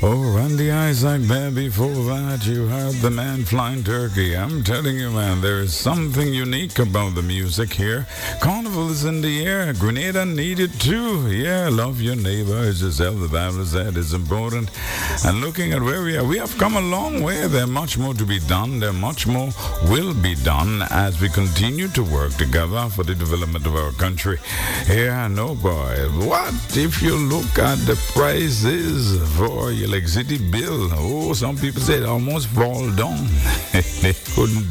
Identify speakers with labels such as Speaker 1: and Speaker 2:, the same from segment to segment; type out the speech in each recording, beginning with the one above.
Speaker 1: Oh, Randy Isaac, there before that you heard the man flying turkey. I'm telling you, man, there is something unique about the music here. Carnival is in the air. Grenada needed too. Yeah, love your neighbor, as yourself, the Bible said, is important. And looking at where we have come a long way. There's much more to be done. There much more will be done as we continue to work together for the development of our country. Yeah, no boy. What if you look at the prices for your electricity bill? Oh, some people say it almost fall down. They couldn't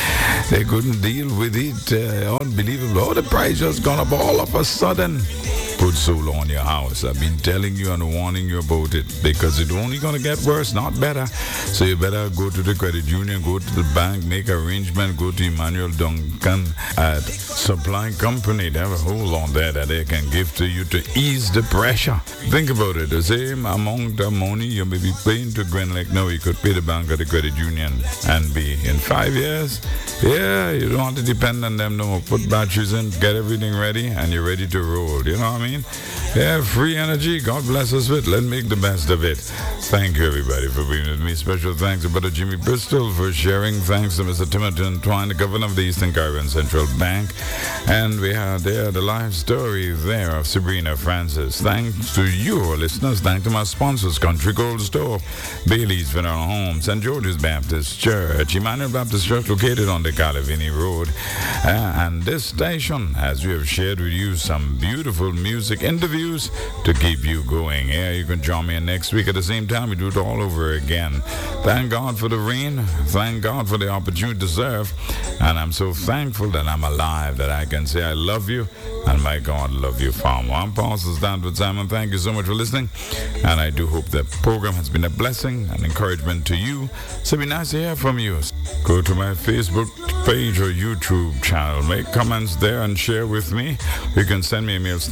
Speaker 1: deal with it. Unbelievable. Oh, the price just gone up all of a sudden. Put solar on your house. I've been telling you and warning you about it because it's only going to get worse, not better. So you better go to the credit union, go to the bank, make arrangement, go to Emmanuel Duncan at Supply Company. They have a whole lot there that they can give to you to ease the pressure. Think about it. The same amount of money you may be paying to Glen Lake now, you could pay the bank or the credit union and be in 5 years. Yeah, you don't have to depend on them no more. Put batteries in, get everything ready, and you're ready to roll. You know what I mean? Yeah, free energy. God bless us with. Let's make the best of it. Thank you, everybody, for being with me. Special thanks to Brother Jimmy Bristol for sharing. Thanks to Mr. Timothy Twine, the governor of the Eastern Caribbean Central Bank. And we had there the life story there of Sabrina Francis. Thanks to you, our listeners. Thanks to my sponsors, Country Gold Store, Bailey's Funeral Home, St. George's Baptist Church, Emmanuel Baptist Church located on the Calavini Road. And this station, as we have shared with you some beautiful music interviews to keep you going. Yeah, you can join me next week at the same time. We do it all over again. Thank God for the rain. Thank God for the opportunity to serve. And I'm so thankful that I'm alive, that I can say I love you, and my God love you far more. I'm Pastor Stanford Simon. Thank you so much for listening. And I do hope the program has been a blessing and encouragement to you. So it'd be nice to hear from you. Go to my Facebook page or YouTube channel. Make comments there and share with me. You can send me a mail,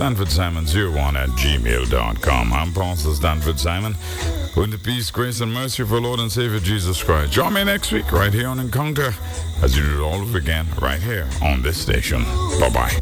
Speaker 1: stanfordsimon01@gmail.com. I'm Pastor Stanford Simon. With the peace, grace, and mercy of our Lord and Savior Jesus Christ. Join me next week right here on Encounter as we do it all over again right here on this station. Bye-bye.